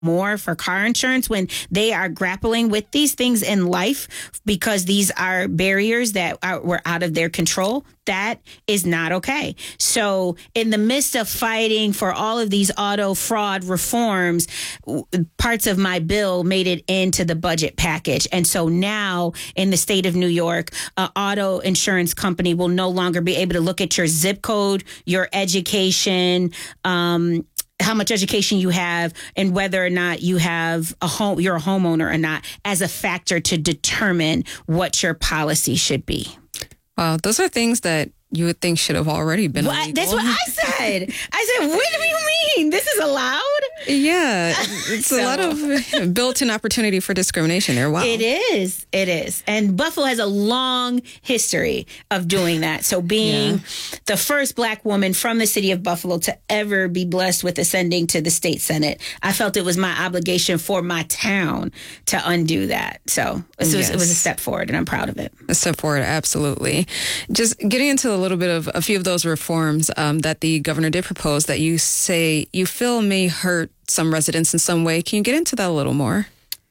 more for car insurance when they are grappling with these things in life because these are barriers that were out of their control. That is not okay. So in the midst of fighting for all of these auto fraud reforms, parts of my bill made it into the budget package. And so now in the state of New York, an auto insurance company will no longer be able to look at your zip code, your education, how much education you have, and whether or not you have a home, you're a homeowner or not, as a factor to determine what your policy should be. Wow, those are things that you would think should have already been illegal. That's what I said. I said, what do you mean? This is allowed? Yeah, it's a lot of built-in opportunity for discrimination there. Wow. It is. It is. And Buffalo has a long history of doing that. So being the first Black woman from the city of Buffalo to ever be blessed with ascending to the state Senate, I felt it was my obligation for my town to undo that. So it was a step forward, and I'm proud of it. A step forward, absolutely. Just getting into a little bit of a few of those reforms that the governor did propose that you say you feel may hurt some residents in some way. Can you get into that a little more?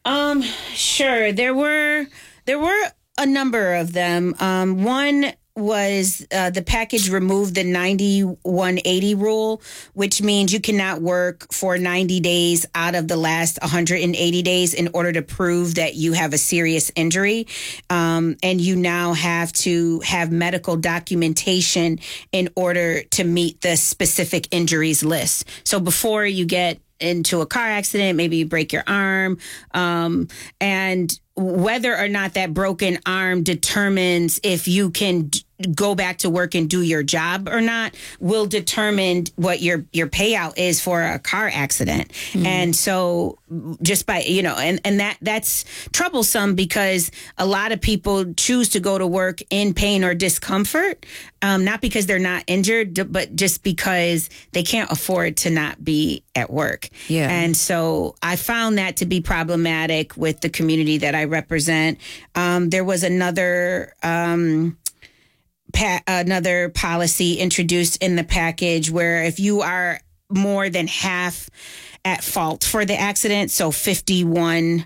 Sure. There were a number of them. One was the package removed the 90-180 rule, which means you cannot work for 90 days out of the last 180 days in order to prove that you have a serious injury. And you now have to have medical documentation in order to meet the specific injuries list. So before you get into a car accident, maybe you break your arm, and whether or not that broken arm determines if you can go back to work and do your job or not will determine what your payout is for a car accident. Mm-hmm. And so just by, and that's troublesome because a lot of people choose to go to work in pain or discomfort, not because they're not injured, but just because they can't afford to not be at work. Yeah. And so I found that to be problematic with the community that I represent. There was another policy introduced in the package where if you are more than half at fault for the accident, so 51%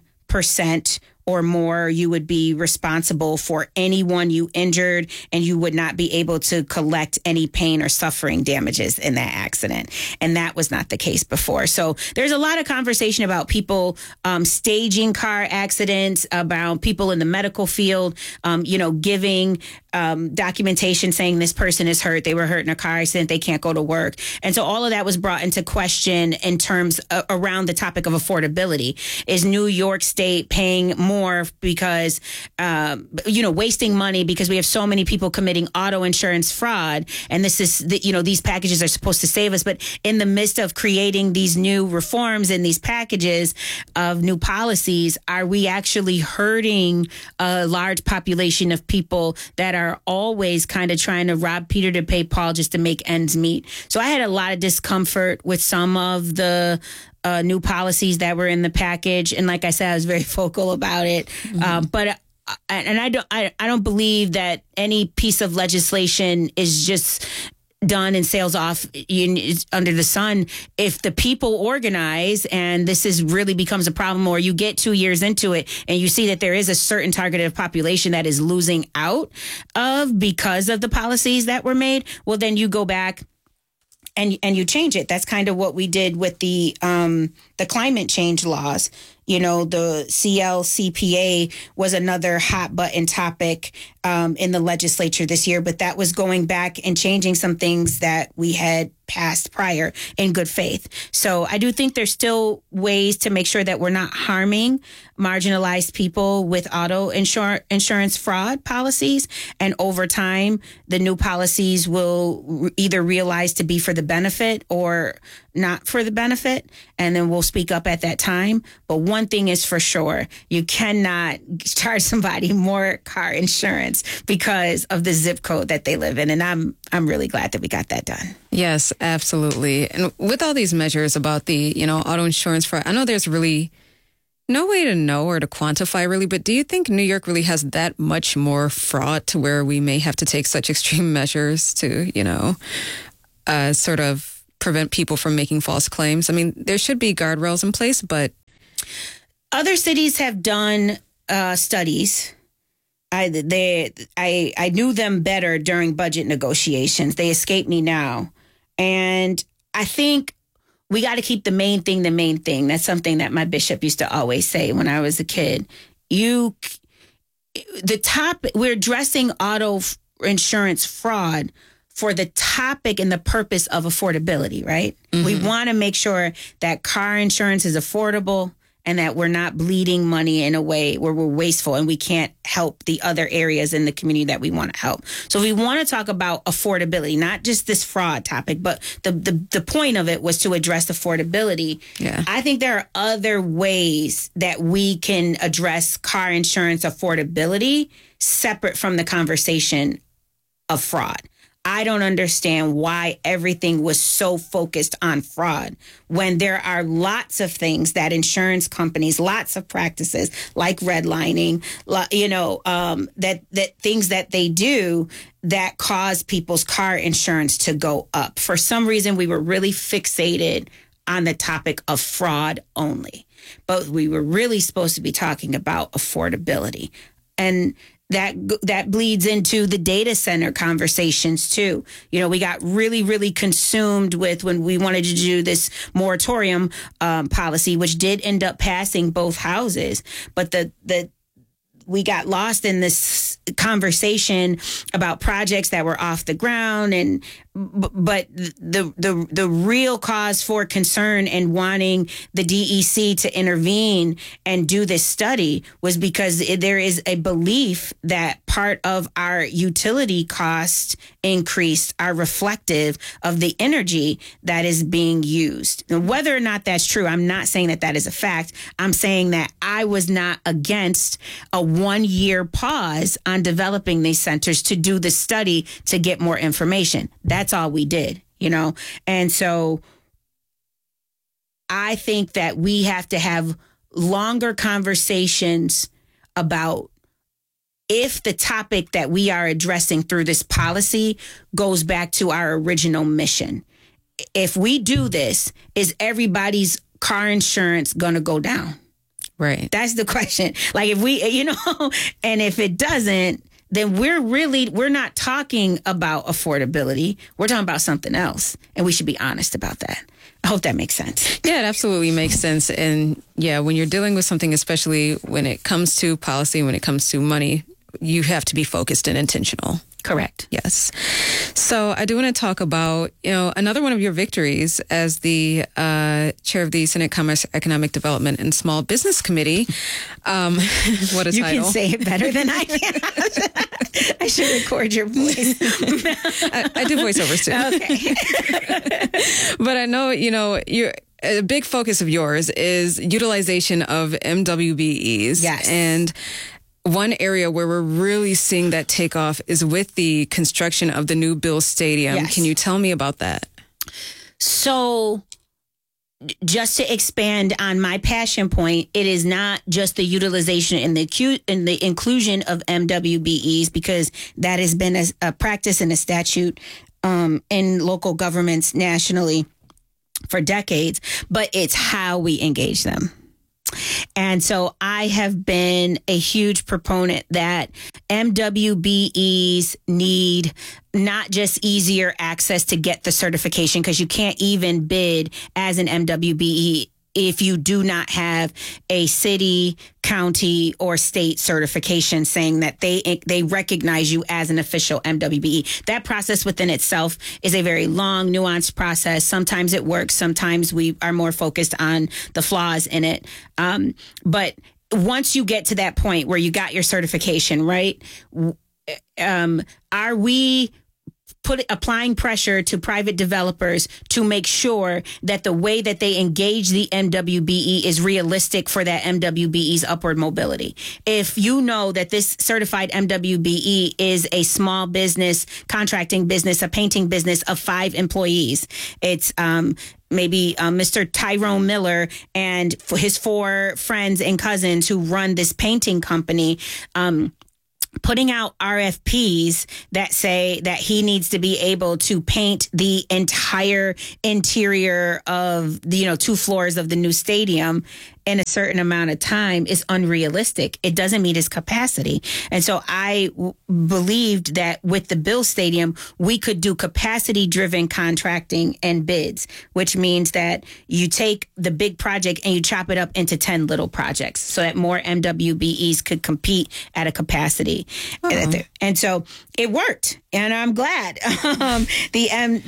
or more, you would be responsible for anyone you injured, and you would not be able to collect any pain or suffering damages in that accident. And that was not the case before. So there's a lot of conversation about people staging car accidents, about people in the medical field, giving documentation saying this person is hurt, they were hurt in a car accident, they can't go to work. And so all of that was brought into question in terms around the topic of affordability. Is New York State paying more because, wasting money because we have so many people committing auto insurance fraud? And this is, these packages are supposed to save us. But in the midst of creating these new reforms and these packages of new policies, are we actually hurting a large population of people that are always kind of trying to rob Peter to pay Paul just to make ends meet? So I had a lot of discomfort with some of the new policies that were in the package, and like I said, I was very vocal about it. Mm-hmm. But I don't believe that any piece of legislation is just done and sails off under the sun. If the people organize and this really becomes a problem, or you get 2 years into it and you see that there is a certain targeted population that is losing out because of the policies that were made, well, then you go back and you change it. That's kind of what we did with the climate change laws. The CLCPA was another hot button topic in the legislature this year, but that was going back and changing some things that we had passed prior in good faith. So I do think there's still ways to make sure that we're not harming marginalized people with auto insurance fraud policies. And over time, the new policies will either realize to be for the benefit or not for the benefit. And then we'll speak up at that time. But one thing is for sure, you cannot charge somebody more car insurance because of the zip code that they live in. And I'm really glad that we got that done. Yes, absolutely. And with all these measures about the, auto insurance fraud, I know there's really no way to know or to quantify really, but do you think New York really has that much more fraud to where we may have to take such extreme measures to, sort of prevent people from making false claims? I mean, there should be guardrails in place, but other cities have done studies. I knew them better during budget negotiations. They escape me now. And I think we got to keep the main thing the main thing. That's something that my bishop used to always say when I was a kid. We're addressing auto insurance fraud for the topic and the purpose of affordability, right? Mm-hmm. We want to make sure that car insurance is affordable and that we're not bleeding money in a way where we're wasteful and we can't help the other areas in the community that we want to help. So we want to talk about affordability, not just this fraud topic, but the point of it was to address affordability. Yeah. I think there are other ways that we can address car insurance affordability separate from the conversation of fraud. I don't understand why everything was so focused on fraud when there are lots of things that insurance companies, lots of practices like redlining, that things that they do that cause people's car insurance to go up. For some reason, we were really fixated on the topic of fraud only, but we were really supposed to be talking about affordability. And that bleeds into the data center conversations too. We got really, really consumed with when we wanted to do this moratorium policy, which did end up passing both houses. But we got lost in this conversation about projects that were off the ground, but the real cause for concern and wanting the DEC to intervene and do this study was because there is a belief that part of our utility cost increase are reflective of the energy that is being used. Now, whether or not that's true, I'm not saying that is a fact. I'm saying that I was not against a 1-year pause on developing these centers to do the study to get more information. That's all we did, And so I think that we have to have longer conversations about if the topic that we are addressing through this policy goes back to our original mission. If we do this, is everybody's car insurance going to go down? Right. That's the question. Like if we, and if it doesn't, then we're not talking about affordability. We're talking about something else. And we should be honest about that. I hope that makes sense. Yeah, it absolutely makes sense. And yeah, when you're dealing with something, especially when it comes to policy, when it comes to money, you have to be focused and intentional. Correct. Yes. So I do want to talk about, another one of your victories as the chair of the Senate Commerce, Economic Development, and Small Business Committee. What a title. You can say it better than I can. I should record your voice. I do voiceovers too. Okay. But I know, a big focus of yours is utilization of MWBEs. Yes. And one area where we're really seeing that take off is with the construction of the new Bill Stadium. Yes. Can you tell me about that? So just to expand on my passion point, it is not just the utilization and the inclusion of MWBEs, because that has been a practice and a statute in local governments nationally for decades, but it's how we engage them. And so I have been a huge proponent that MWBEs need not just easier access to get the certification, because you can't even bid as an MWBE if you do not have a city, county, or state certification saying that they recognize you as an official MWBE. That process within itself is a very long, nuanced process. Sometimes it works. Sometimes we are more focused on the flaws in it. But once you get to that point where you got your certification, right, are we applying pressure to private developers to make sure that the way that they engage the MWBE is realistic for that MWBE's upward mobility? If you know that this certified MWBE is a small business, contracting business, a painting business of 5 employees, it's maybe Mr. Tyrone Miller and his 4 friends and cousins who run this painting company, putting out RFPs that say that he needs to be able to paint the entire interior of the, 2 floors of the new stadium in a certain amount of time is unrealistic. It doesn't meet his capacity. And so I believed that with the Bill Stadium, we could do capacity-driven contracting and bids, which means that you take the big project and you chop it up into 10 little projects so that more MWBEs could compete at a capacity. And so it worked, and I'm glad. The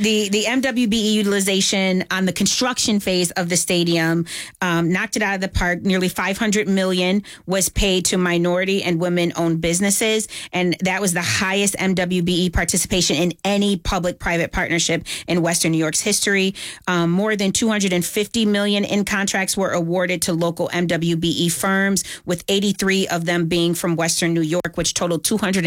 MWBE utilization on the construction phase of the stadium knocked it out of the park. Nearly $500 million was paid to minority and women-owned businesses, and that was the highest MWBE participation in any public-private partnership in Western New York's history. More than $250 million in contracts were awarded to local MWBE firms, with 83 of them being from Western New York, which totaled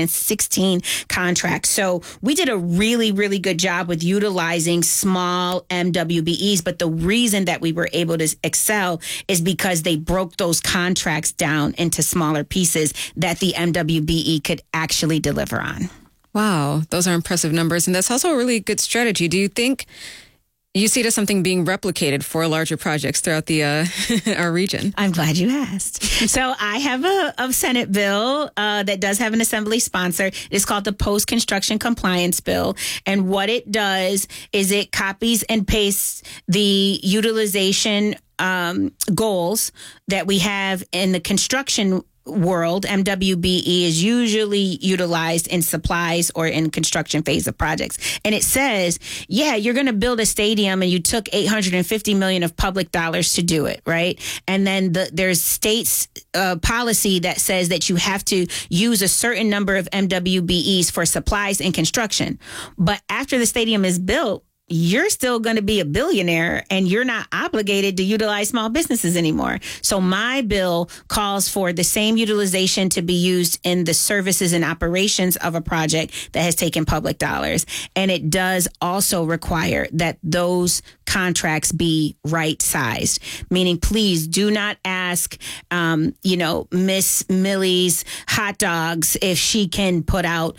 216 contracts. So we did a really, really good job with utilizing small MWBEs. But the reason that we were able to excel is because they broke those contracts down into smaller pieces that the MWBE could actually deliver on. Wow, those are impressive numbers. And that's also a really good strategy. Do you think you see it as something being replicated for larger projects throughout the our region? I'm glad you asked. So I have a Senate bill that does have an Assembly sponsor. It's called the Post-Construction Compliance Bill. And what it does is it copies and pastes the utilization goals that we have in the construction world. MWBE is usually utilized in supplies or in construction phase of projects. And it says, yeah, you're going to build a stadium and you took $850 million of public dollars to do it, right? And then there's states policy that says that you have to use a certain number of MWBEs for supplies and construction. But after the stadium is built, you're still going to be a billionaire and you're not obligated to utilize small businesses anymore. So my bill calls for the same utilization to be used in the services and operations of a project that has taken public dollars. And it does also require that those contracts be right sized, meaning please do not ask, Miss Millie's hot dogs if she can put out,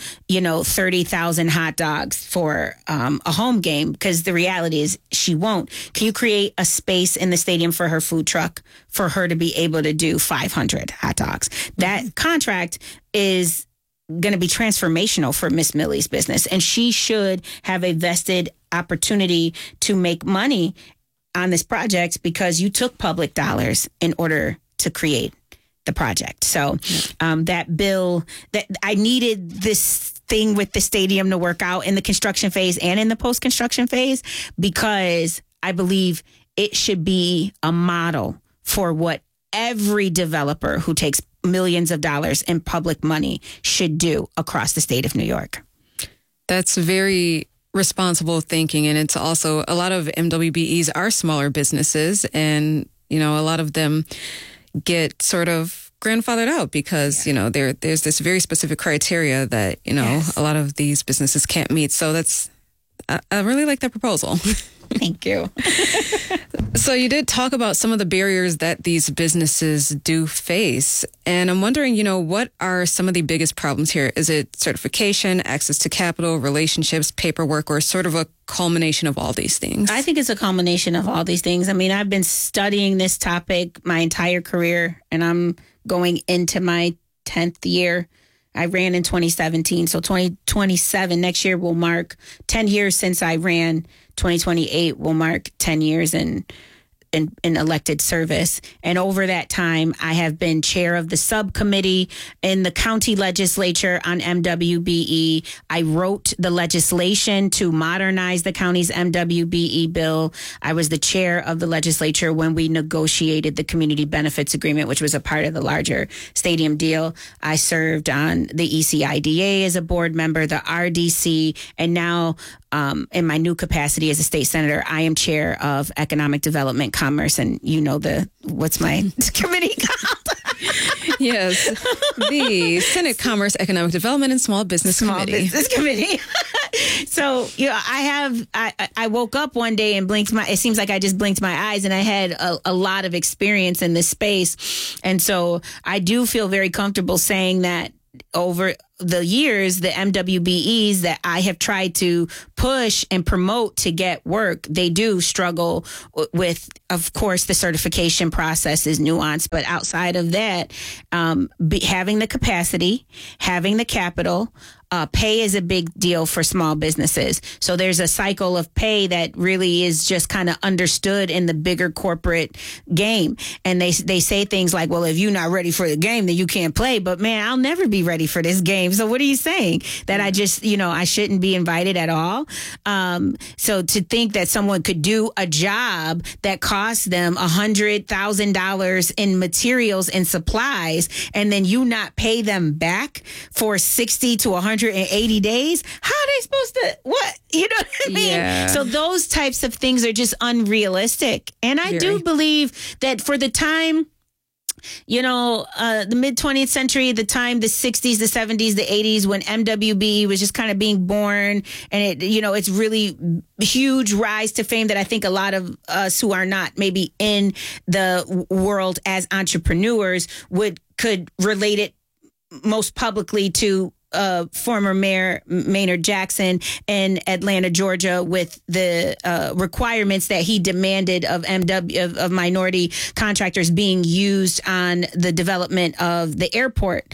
30,000 hot dogs for a home game. Because the reality is she won't. Can you create a space in the stadium for her food truck for her to be able to do 500 hot dogs? That contract is going to be transformational for Miss Millie's business. And she should have a vested opportunity to make money on this project because you took public dollars in order to create the project. So that bill, that I needed this thing with the stadium to work out in the construction phase and in the post-construction phase, because I believe it should be a model for what every developer who takes millions of dollars in public money should do across the state of New York. That's very responsible thinking. And it's also, a lot of MWBEs are smaller businesses, and, a lot of them get sort of grandfathered out because, there's this very specific criteria that, yes, a lot of these businesses can't meet. So I really like that proposal. Thank you. So you did talk about some of the barriers that these businesses do face. And I'm wondering, what are some of the biggest problems here? Is it certification, access to capital, relationships, paperwork, or sort of a culmination of all these things? I think it's a culmination of all these things. I mean, I've been studying this topic my entire career, and I'm going into my 10th year. I ran in 2017. So 2027, next year will mark 10 years since I ran. 2028 will mark 10 years in elected service. And over that time, I have been chair of the subcommittee in the county legislature on MWBE. I wrote the legislation to modernize the county's MWBE bill. I was the chair of the legislature when we negotiated the community benefits agreement, which was a part of the larger stadium deal. I served on the ECIDA as a board member, the RDC, and now in my new capacity as a state senator, I am chair of economic development, commerce, and what's my committee called? Yes, the Senate Commerce, Economic Development, and Small Business Committee. Business Committee. So, I woke up one day and it seems like I just blinked my eyes, and I had a lot of experience in this space. And so I do feel very comfortable saying that over the years, the MWBEs that I have tried to push and promote to get work, they do struggle with, of course, the certification process is nuanced. But outside of that, having the capacity, having the capital, pay is a big deal for small businesses. So there's a cycle of pay that really is just kind of understood in the bigger corporate game. And they say things like, well, if you're not ready for the game, then you can't play. But man, I'll never be ready for this game. So what are you saying? That I just, I shouldn't be invited at all? So to think that someone could do a job that costs them $100,000 in materials and supplies, and then you not pay them back for 60 to 180 days, how are they supposed to, what? You know what I mean? Yeah. So those types of things are just unrealistic. And I do believe that for the time, the mid 20th century, the time, the 60s, the 70s, the 80s, when MWB was just kind of being born, and it's really huge rise to fame that I think a lot of us who are not maybe in the world as entrepreneurs could relate it most publicly to former Mayor Maynard Jackson in Atlanta, Georgia, with the requirements that he demanded of of minority contractors being used on the development of the airport.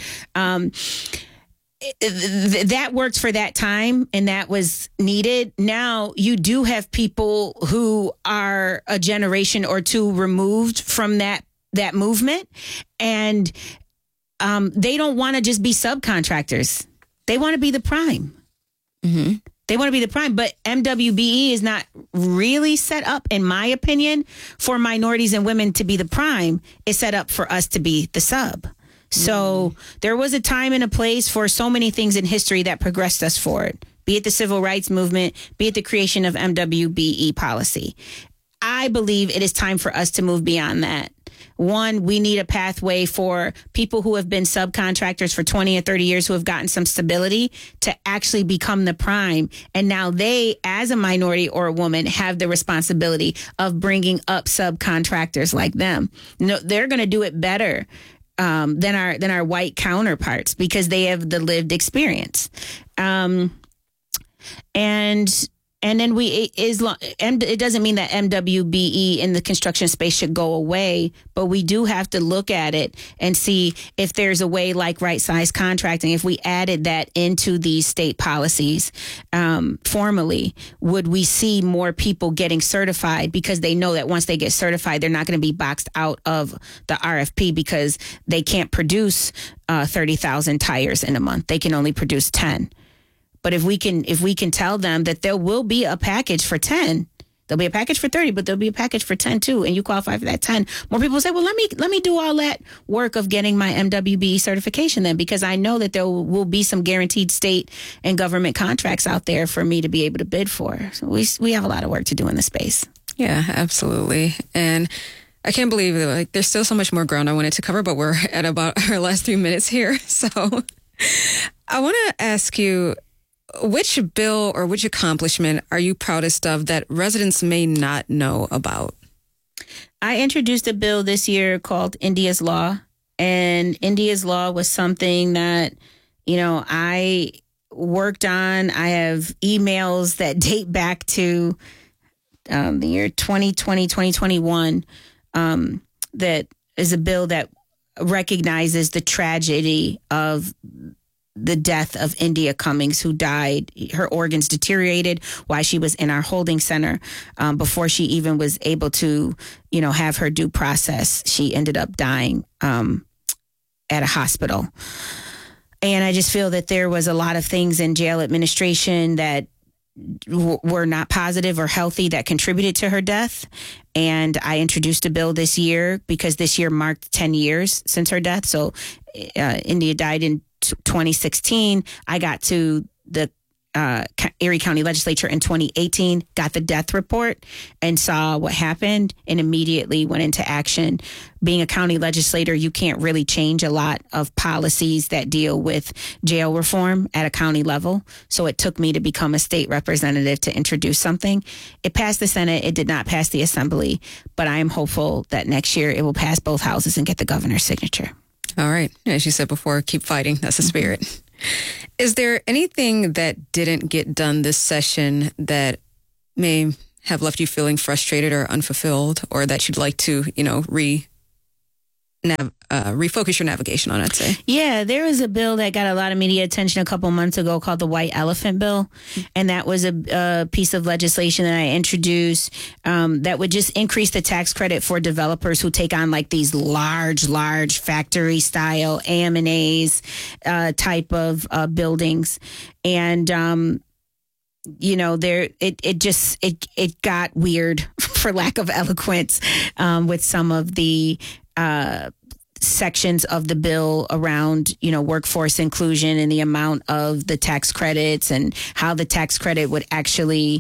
That worked for that time, and that was needed. Now you do have people who are a generation or two removed from that movement, and they don't want to just be subcontractors. They want to be the prime. Mm-hmm. They want to be the prime. But MWBE is not really set up, in my opinion, for minorities and women to be the prime. It's set up for us to be the sub. So there was a time and a place for so many things in history that progressed us forward, be it the civil rights movement, be it the creation of MWBE policy. I believe it is time for us to move beyond that. One, we need a pathway for people who have been subcontractors for 20 or 30 years who have gotten some stability to actually become the prime. And now they, as a minority or a woman, have the responsibility of bringing up subcontractors like them. They're going to do it better than our white counterparts because they have the lived experience. And then it doesn't mean that MWBE in the construction space should go away, but we do have to look at it and see if there's a way like right size contracting. If we added that into these state policies formally, would we see more people getting certified because they know that once they get certified, they're not going to be boxed out of the RFP because they can't produce 30,000 tires in a month. They can only produce 10. But if we can tell them that there will be a package for 10, there'll be a package for 30, but there'll be a package for 10 too, and you qualify for that 10, more people say, well, let me do all that work of getting my MWBE certification then, because I know that there will be some guaranteed state and government contracts out there for me to be able to bid for. So we have a lot of work to do in this space. Yeah, absolutely. And I can't believe that there's still so much more ground I wanted to cover, but we're at about our last 3 minutes here. So I want to ask you, which bill or which accomplishment are you proudest of that residents may not know about? I introduced a bill this year called India's Law. And India's Law was something that, I worked on. I have emails that date back to the year 2020, 2021. That is a bill that recognizes the tragedy of the death of India Cummings, who died. Her organs deteriorated while she was in our holding center. Before she even was able to, have her due process, she ended up dying at a hospital. And I just feel that there was a lot of things in jail administration that were not positive or healthy that contributed to her death. And I introduced a bill this year because this year marked 10 years since her death. So India died in 2016. I got to the Erie County Legislature in 2018, got the death report and saw what happened and immediately went into action. Being a county legislator, you can't really change a lot of policies that deal with jail reform at a county level. So it took me to become a state representative to introduce something. It passed the Senate. It did not pass the Assembly, but I am hopeful that next year it will pass both houses and get the governor's signature. All right. As you said before, keep fighting. That's the spirit. Is there anything that didn't get done this session that may have left you feeling frustrated or unfulfilled, or that you'd like to, refocus your navigation on, I'd say? Yeah, there was a bill that got a lot of media attention a couple months ago called the White Elephant Bill. And that was a piece of legislation that I introduced that would just increase the tax credit for developers who take on like these large factory style AM&As type of buildings. And, it got weird, for lack of eloquence, with some of the sections of the bill around, workforce inclusion and the amount of the tax credits and how the tax credit would actually,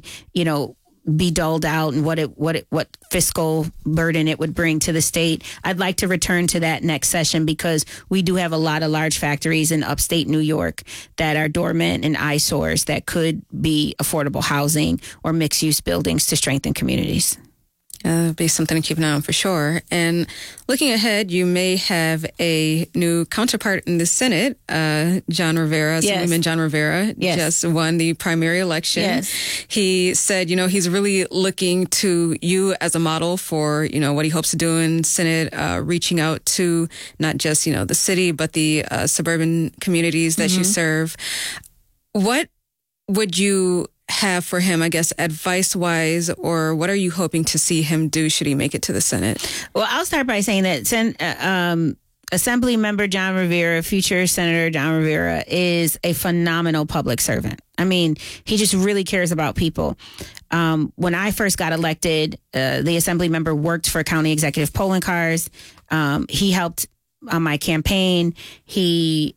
be doled out and what fiscal burden it would bring to the state. I'd like to return to that next session because we do have a lot of large factories in upstate New York that are dormant and eyesores that could be affordable housing or mixed use buildings to strengthen communities. Be something to keep an eye on for sure. And looking ahead, you may have a new counterpart in the Senate. John Rivera, Assemblyman John Rivera, just won the primary election. Yes. He said, he's really looking to you as a model for, what he hopes to do in Senate, reaching out to not just, the city, but the suburban communities that you serve. What would you have for him, I guess, advice-wise, or what are you hoping to see him do should he make it to the Senate? Well, I'll start by saying that Assembly Member John Rivera, future Senator John Rivera, is a phenomenal public servant. I mean, he just really cares about people. When I first got elected, the Assembly member worked for County Executive Polling Cars. He helped on my campaign. He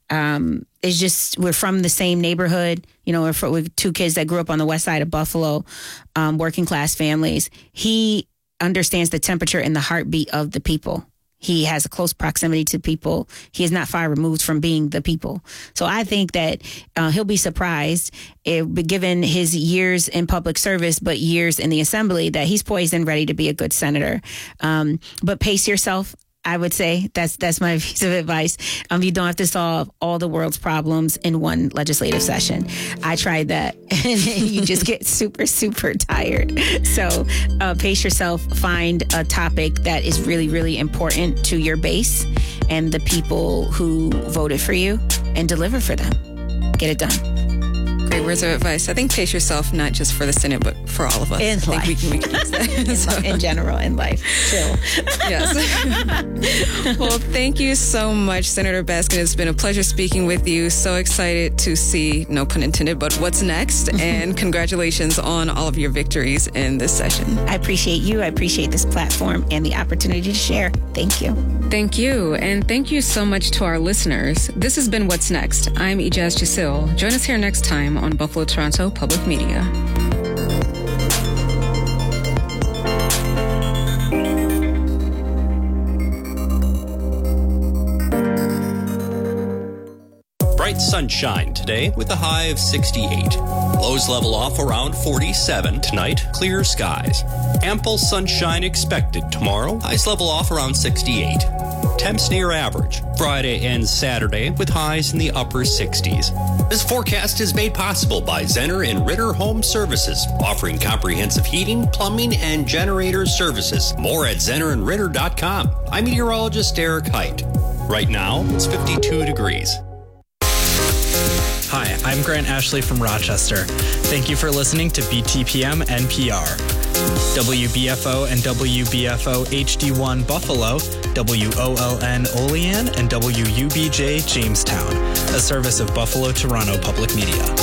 we're from the same neighborhood. We're two kids that grew up on the west side of Buffalo, working class families. He understands the temperature and the heartbeat of the people. He has a close proximity to people. He is not far removed from being the people. So I think that he'll be surprised, given his years in public service, but years in the assembly, that he's poised and ready to be a good senator. But pace yourself. I would say that's my piece of advice. You don't have to solve all the world's problems in one legislative session. I tried that and you just get super, super tired. So pace yourself, find a topic that is really, really important to your base and the people who voted for you and deliver for them. Get it done. Great words of advice. I think pace yourself, not just for the Senate, but for all of us. In life. We can use that. In general, in life. Chill. Yes. Well, thank you so much, Senator Baskin. It's been a pleasure speaking with you. So excited to see, no pun intended, but what's next. And congratulations on all of your victories in this session. I appreciate you. I appreciate this platform and the opportunity to share. Thank you. Thank you. And thank you so much to our listeners. This has been What's Next. I'm Ijaz Jasil. Join us here next time on Buffalo Toronto Public Media. Bright sunshine today with a high of 68. Lows level off around 47. Tonight, clear skies. Ample sunshine expected tomorrow. Highs level off around 68. Temps near average. Friday and Saturday with highs in the upper 60s. This forecast is made possible by Zenner and Ritter Home Services, offering comprehensive heating, plumbing, and generator services. More at ZennerandRitter.com. I'm meteorologist Eric Height. Right now, it's 52 degrees. Hi, I'm Grant Ashley from Rochester. Thank you for listening to BTPM NPR. WBFO and WBFO HD1 Buffalo, WOLN Olean, and WUBJ Jamestown, a service of Buffalo Toronto Public Media.